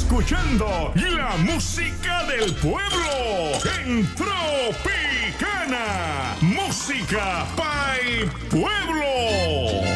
escuchando la música del pueblo en Tropicana. Música Pa'l Pueblo.